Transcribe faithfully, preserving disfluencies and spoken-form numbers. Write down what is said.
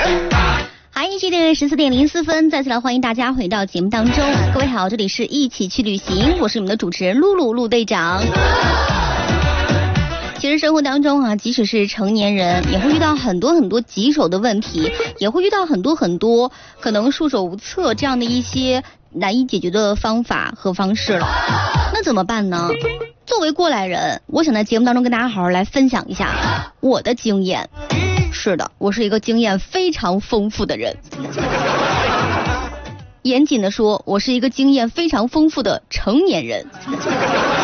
好，这个十四点零四分，再次来欢迎大家回到节目当中。各位好，这里是一起去旅行，我是你们的主持人露露陆队长。其实生活当中啊，即使是成年人，也会遇到很多很多棘手的问题，也会遇到很多很多可能束手无策这样的一些难以解决的方法和方式了。那怎么办呢？作为过来人，我想在节目当中跟大家好好来分享一下我的经验。是的，我是一个经验非常丰富的人。严谨的说，我是一个经验非常丰富的成年人。